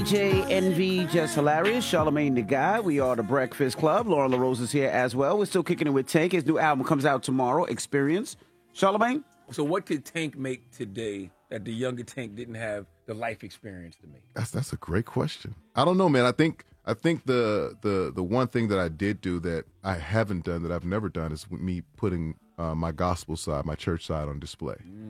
DJ Envy, Just Hilarious, Charlamagne the Guy. We are the Breakfast Club. Lauren LaRose is here as well. We're still kicking it with Tank. His new album comes out tomorrow, Experience. Charlamagne? So what could Tank make today that the younger Tank didn't have the life experience to make? That's a great question. I don't know, man. I think the one thing that I did do that I haven't done, that I've never done, is with me putting my gospel side, my church side on display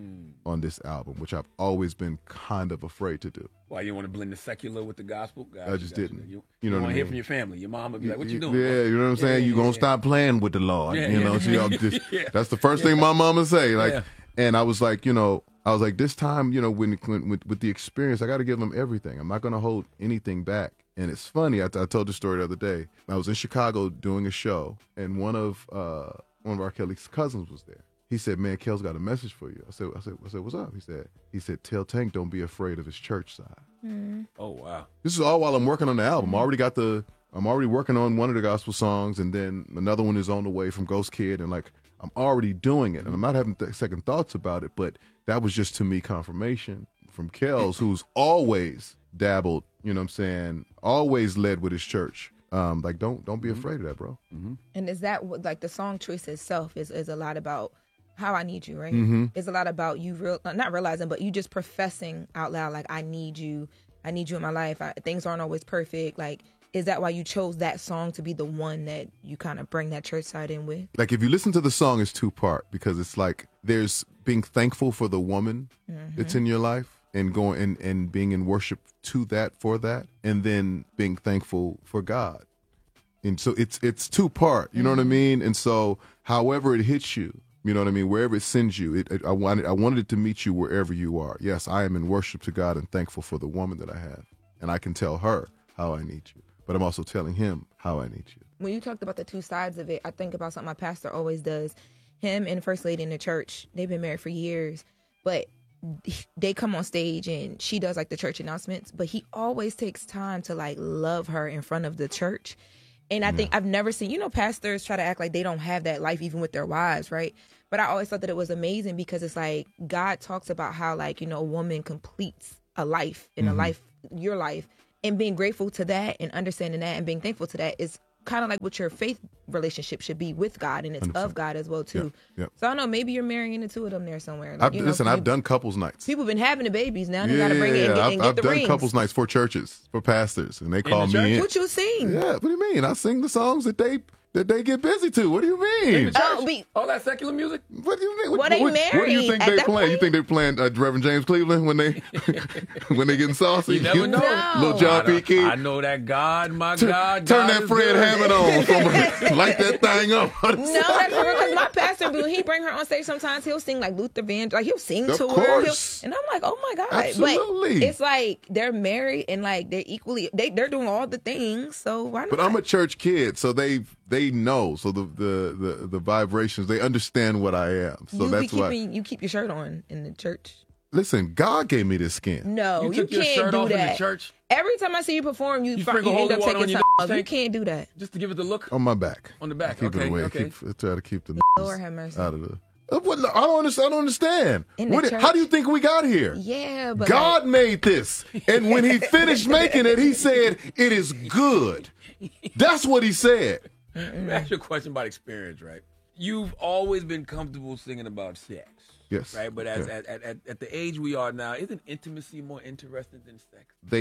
on this album, which I've always been kind of afraid to do. Why, you want to blend the secular with the gospel? I just didn't. You know what I want to mean? hear from your family. Your mom would be like, what you doing? Yeah, you know what I'm saying? You're going to stop playing with the Lord. Yeah, you know, yeah. That's the first thing my mama say. Like, and I was like, this time, when with the experience, I got to give them everything. I'm not going to hold anything back. And it's funny. I told the story the other day. I was in Chicago doing a show, and one of R. Kelly's cousins was there. He said, "Man, Kel's got a message for you." I said, "What's up?" He said, "Tell Tank don't be afraid of his church side." Oh wow! This is all while I'm working on the album. I'm already working on one of the gospel songs, and then another one is on the way from Ghost Kid, and like I'm already doing it, and I'm not having second thoughts about it. But that was just to me confirmation from Kel's, who's always dabbled. You know what I'm saying? Always led with his church. Like don't be afraid of that, bro. And is that what, like, the song choice itself is a lot about how I need you, right? It's a lot about you not realizing, but you just professing out loud, like, I need you in my life. Things aren't always perfect. Like, is that why you chose that song to be the one that you kind of bring that church side in with? Like, if you listen to the song, it's two-part, because it's like there's being thankful for the woman that's in your life, and going and being in worship to that, for that, and then being thankful for God. And so it's two-part, you know what I mean? And so however it hits you, you know what I mean, wherever it sends you, I wanted it to meet you wherever you are. Yes, I am in worship to God and thankful for the woman that I have. And I can tell her how I need you. But I'm also telling him how I need you. When you talked about the two sides of it, I think about something my pastor always does. Him and First Lady in the church, they've been married for years, but they come on stage and she does like the church announcements, but he always takes time to like love her in front of the church. And I think I've never seen, pastors try to act like they don't have that life even with their wives, right? But I always thought that it was amazing because it's like God talks about how, like, a woman completes a life in a life, your life, and being grateful to that and understanding that and being thankful to that is kind of like what your faith relationship should be with God, and it's 100%. Of God as well too. Yep. So I don't know, maybe you're marrying the two of them there somewhere. Like, I've done couples nights. People have been having the babies now. They got to bring it and get the rings. I've done couples nights for churches, for pastors, and they call me in. What you sing? Yeah, what do you mean? I sing the songs that they get busy to. What do you mean? All that secular music? What do you mean? What they married? What do you think they playing? You think they're playing Reverend James Cleveland when they getting saucy? You never know. No. Little John P. Key. I know that God, my God. Turn God that Fred Hammond on. Light that thing up. No, that's real, because my pastor, when he bring her on stage sometimes, he'll sing like Luther Vandross. Like, he'll sing Of to course. her. And I'm like, oh my God. Absolutely. But it's like they're married and like they're equally, they're doing all the things. So why not? But I'm a church kid, so they know. So the vibrations, they understand what I am. So that's why you keep your shirt on in the church. Listen, God gave me this skin. No, You you took your can't shirt do off in that. the church? Every time I see you perform, you sprinkle end holy up water taking on your something off. nose, You can't do that. Just to give it the look? On my back. On the back, I keep okay, it away. okay. I try to keep the Lord have mercy. out of the. I don't understand. In the church? How do you think we got here? Yeah, but God made this, and when He finished making it, He said, "It is good." That's what He said. Let me ask you a question about experience, right? You've always been comfortable singing about sex. Yes. Right? But at the age we are now, isn't intimacy more interesting than sex?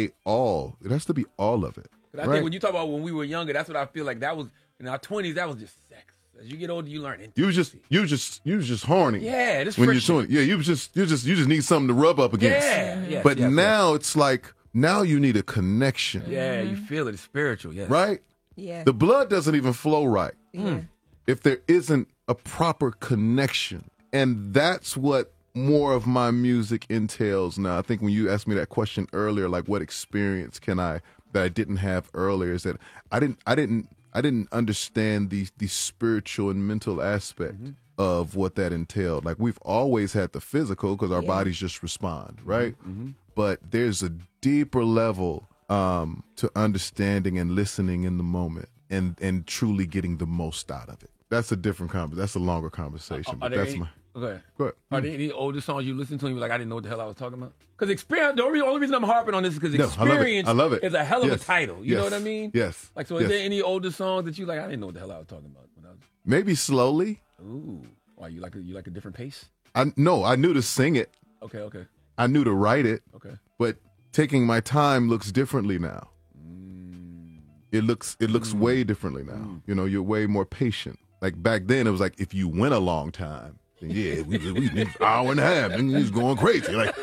It has to be all of it. I think when you talk about when we were younger, that's what I feel like that was, in our 20s, that was just sex. As you get older, you learn intimacy. You was just horny. Yeah, this when friction. you're 20. Yeah, you just need something to rub up against. Yeah. But now it's like, now you need a connection. Yeah, you feel it. It's spiritual, yes. Right? yeah. The blood doesn't even flow right Yeah. if there isn't a proper connection. And that's what more of my music entails now. I think when you asked me that question earlier, like what experience that I didn't have earlier, is that I didn't understand the spiritual and mental aspect of what that entailed. Like, we've always had the physical because our bodies just respond, right? But there's a deeper level to understanding and listening in the moment and truly getting the most out of it. That's a different that's a longer conversation. But Okay. Go ahead. Are there any older songs you listen to and you're like, I didn't know what the hell I was talking about? Because experience, the only reason I'm harping on this is because experience I love it. is a hell of Yes. a title. You know what I mean? Yes. Like, so is Yes. there any older songs that you like, I didn't know what the hell I was talking about when I was, Maybe Slowly. ooh, why, you like a different pace? I knew to sing it. Okay. I knew to write it. Okay. But taking my time looks differently now. It looks way differently now. You know, you're way more patient. Like back then, it was like if you went a long time, then yeah, we an hour and a half, and he was going crazy, like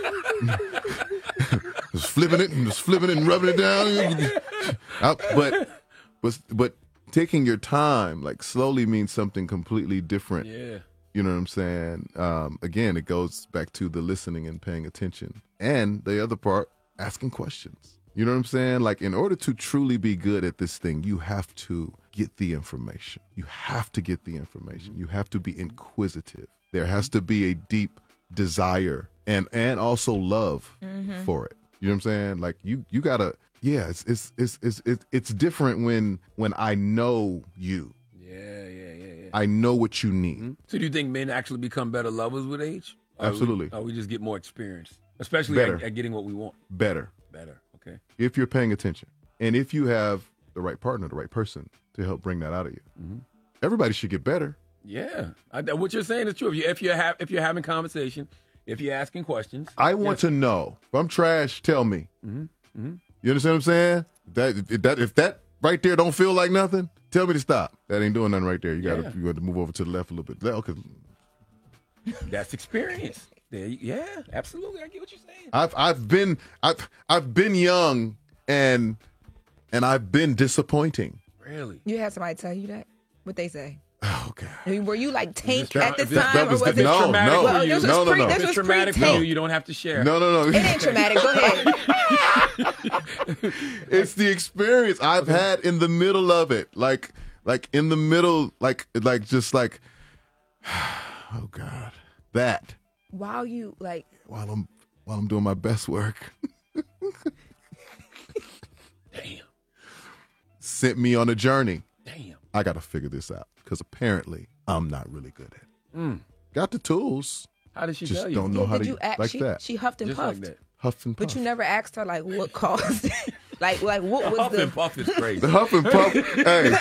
just flipping it and rubbing it down. But taking your time, like slowly, means something completely different. Yeah. You know what I'm saying? Again, it goes back to the listening and paying attention. And the other part, asking questions. You know what I'm saying? Like, in order to truly be good at this thing, you have to get the information. You have to get the information. You have to be inquisitive. There has to be a deep desire and also love for it. You know what I'm saying? Like, you gotta, yeah, it's different when I know you. Yeah. I know what you need. So do you think men actually become better lovers with age? Absolutely. Or we just get more experience, especially at getting what we want? Better. Okay. If you're paying attention and if you have the right partner, the right person to help bring that out of you. Everybody should get better. Yeah. What you're saying is true. If you're having conversation, if you're asking questions. I want to know. If I'm trash, tell me. You understand what I'm saying? If that right there don't feel like nothing, tell me to stop. That ain't doing nothing right there. You got to move over to the left a little bit. Okay. That's experience. Yeah, absolutely. I get what you're saying. I've been young and I've been disappointing. Really? You had somebody tell you that? What they say? Oh God. I mean, were you like Tank That- at the that- time, or was it traumatic no, for you? this was No, no, pre- no. This If it's was traumatic for pre-Tank. you, you don't have to share. No. It ain't traumatic. Go ahead. It's the experience I've had in the middle of it. Like in the middle, like just like, oh God, that While you like, while I'm doing my best work. Damn. Sent me on a journey. Damn. I got to figure this out because apparently I'm not really good at it. Got the tools, How did she just tell you? don't know how did to you ask? like she, that. she huffed and Just puffed, like that. Huff and puff. but you never asked her like what caused, like what was Huff the and puff is crazy. The huff and puff. Hey,